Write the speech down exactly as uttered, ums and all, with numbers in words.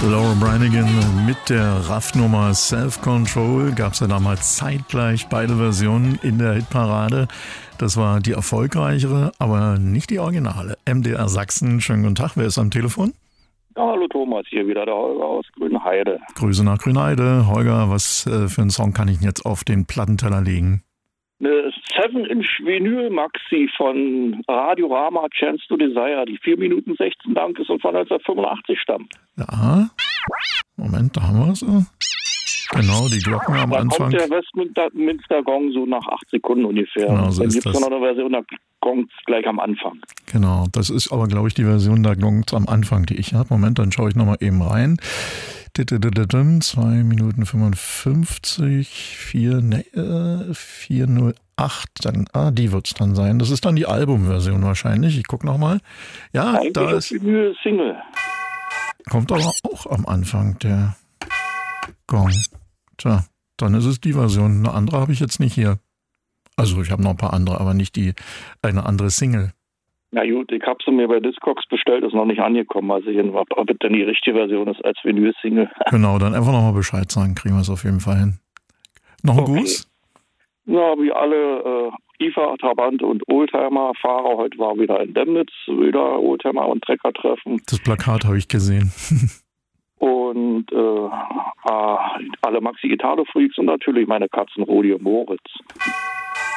Laura Branigan mit der R A F-Nummer Self-Control gab es ja damals zeitgleich beide Versionen in der Hitparade. Das war die erfolgreichere, aber nicht die originale. M D R Sachsen, schönen guten Tag, wer ist am Telefon? Ja, hallo Thomas, hier wieder der Holger aus Grünheide. Grüße nach Grünheide. Holger, was äh, für einen Song kann ich denn jetzt auf den Plattenteller legen? Eine seven inch Vinyl Maxi von Radiorama Chance to Desire, die vier Minuten sechzehn lang ist und von neunzehnhundertfünfundachtzig stammt. Ja, Moment, da haben wir es. Genau, die Glocken am da Anfang. Da kommt der Westminster Gong so nach acht Sekunden ungefähr. Genau, so Dann ist gibt es das. noch eine Version, da kommt es gleich am Anfang. Genau, das ist aber, glaube ich, die Version der Gongs am Anfang, die ich habe. Moment, dann schaue ich nochmal eben rein. zwei Minuten fünfundfünfzig, vier, ne, äh, vier null acht, dann, ah, die wird es dann sein. Das ist dann die Albumversion wahrscheinlich. Ich gucke nochmal. Ja, Eigentlich da ist ist, Vinyl Single. kommt aber auch am Anfang der Gong. Tja, dann ist es die Version. Eine andere habe ich jetzt nicht hier. Also ich habe noch ein paar andere, aber nicht die, eine andere Single. Na gut, ich habe sie mir bei Discogs bestellt, ist noch nicht angekommen. Also ob ob es denn die richtige Version ist als Vinyl-Single. Genau, dann einfach nochmal Bescheid sagen, kriegen wir es auf jeden Fall hin. Noch ein Okay. Gruß? Ja, wie alle äh, I F A, Trabant und Oldtimer-Fahrer, heute war wieder in Demnitz, wieder Oldtimer- und Trecker-Treffen. Das Plakat habe ich gesehen. Und äh, äh, alle Maxi-Italo-Freaks und natürlich meine Katzen Rudi und Moritz.